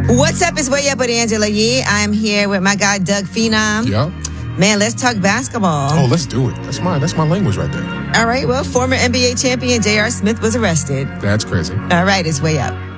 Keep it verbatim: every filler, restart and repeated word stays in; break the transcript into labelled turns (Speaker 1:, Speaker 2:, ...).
Speaker 1: What's up? It's Way Up with Angela Yee. I'm here with my guy, Doug Phenom.
Speaker 2: Yeah.
Speaker 1: Man, let's talk basketball.
Speaker 2: Oh, let's do it. That's my that's my language right there.
Speaker 1: All right. Well, former N B A champion J R. Smith was arrested.
Speaker 2: That's crazy.
Speaker 1: All right. It's Way Up.